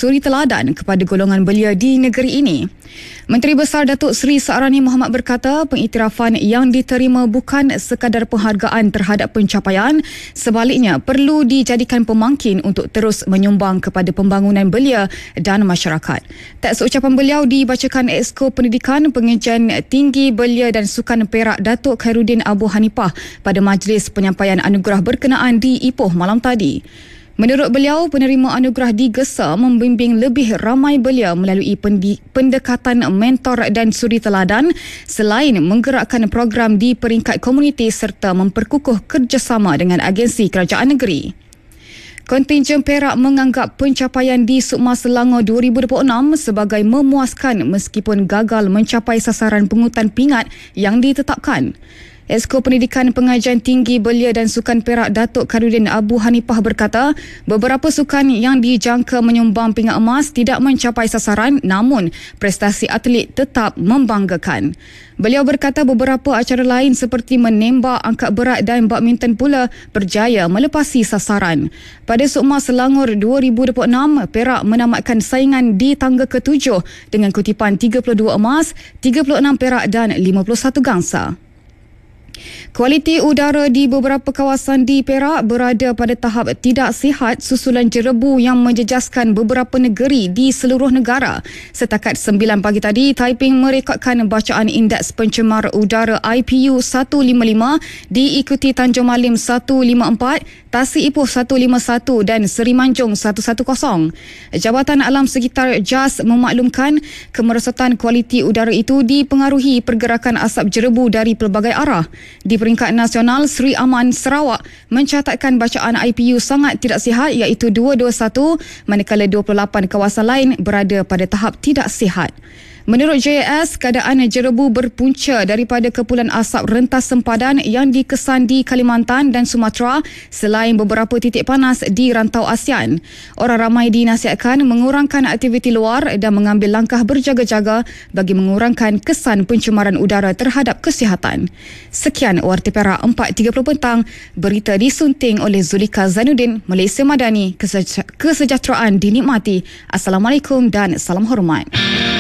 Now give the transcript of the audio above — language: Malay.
suri teladan kepada golongan belia di negeri ini. Menteri Besar Datuk Seri Sa'rani Mohamad berkata pengiktirafan yang diterima bukan sekadar penghargaan terhadap pencapaian, sebaliknya perlu dijadikan pemangkin untuk terus menyumbang kepada pembangunan belia dan masyarakat. Teks ucapan beliau dibacakan Exco Pendidikan Pengajian Tinggi Belia dan Sukan Perak Datuk Khairuddin Abu Hanifah pada majlis penyampaian anugerah berkenaan di Ipoh malam tadi. Menurut beliau, penerima anugerah digesa membimbing lebih ramai belia melalui pendekatan mentor dan suri teladan selain menggerakkan program di peringkat komuniti serta memperkukuh kerjasama dengan agensi kerajaan negeri. Kontingen Perak menganggap pencapaian di Sukma Selangor 2026 sebagai memuaskan meskipun gagal mencapai sasaran pungutan pingat yang ditetapkan. Exco Pendidikan Pengajian Tinggi Belia dan Sukan Perak Datuk Khairuddin Abu Hanifah berkata, beberapa sukan yang dijangka menyumbang pingat emas tidak mencapai sasaran namun prestasi atlet tetap membanggakan. Beliau berkata beberapa acara lain seperti menembak, angkat berat dan badminton pula berjaya melepasi sasaran. Pada Sukma Selangor 2026, Perak menamatkan saingan di tangga ke-7 dengan kutipan 32 emas, 36 perak dan 51 gangsa. Kualiti udara di beberapa kawasan di Perak berada pada tahap tidak sihat susulan jerebu yang menjejaskan beberapa negeri di seluruh negara. Setakat 9 pagi tadi, Taiping merekodkan bacaan indeks pencemar udara IPU 155 diikuti Tanjung Malim 154, Tasik Ipoh 151 dan Seri Manjung 110. Jabatan Alam Sekitar JAS memaklumkan kemerosotan kualiti udara itu dipengaruhi pergerakan asap jerebu dari pelbagai arah. Di peringkat nasional, Seri Aman Sarawak mencatatkan bacaan IPU sangat tidak sihat iaitu 221 manakala 28 kawasan lain berada pada tahap tidak sihat. Menurut JAS, keadaan jerebu berpunca daripada kepulan asap rentas sempadan yang dikesan di Kalimantan dan Sumatera selain beberapa titik panas di rantau ASEAN. Orang ramai dinasihatkan mengurangkan aktiviti luar dan mengambil langkah berjaga-jaga bagi mengurangkan kesan pencemaran udara terhadap kesihatan. Sekian Warta Perak 4.30 petang, berita disunting oleh Zulika Zainuddin, Malaysia Madani, kesejahteraan dinikmati. Assalamualaikum dan salam hormat.